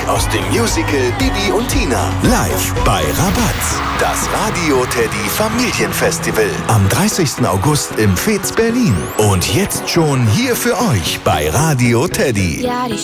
aus dem Musical Bibi und Tina. Live bei Rabatz. Das Radio Teddy Familienfestival. Am 30. August im Fez Berlin. Und jetzt schon hier für euch bei Radio Teddy. Ja, die